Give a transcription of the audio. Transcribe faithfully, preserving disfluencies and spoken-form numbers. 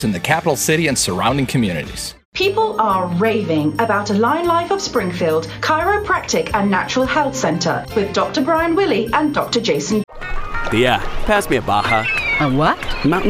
in the capital city and surrounding communities. People are raving about Align Life of Springfield Chiropractic and Natural Health Center with Doctor Brian Willey and Doctor Jason. Thea, pass me a Baja. A what? Mountain